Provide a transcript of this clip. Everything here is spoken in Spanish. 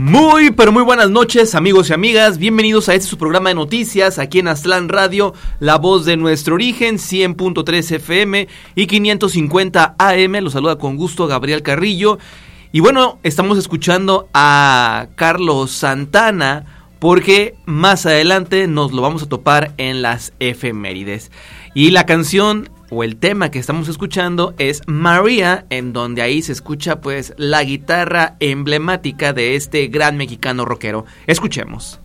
Muy, pero muy buenas noches, amigos y amigas. Bienvenidos a este su programa de noticias aquí en Aztlán Radio, la voz de nuestro origen, 100.3 FM y 550 AM. Los saluda con gusto Gabriel Carrillo. Y bueno, estamos escuchando a Carlos Santana porque más adelante nos lo vamos a topar en las efemérides. Y la canción o el tema que estamos escuchando es María, en donde ahí se escucha pues la guitarra emblemática de este gran mexicano rockero. Escuchemos.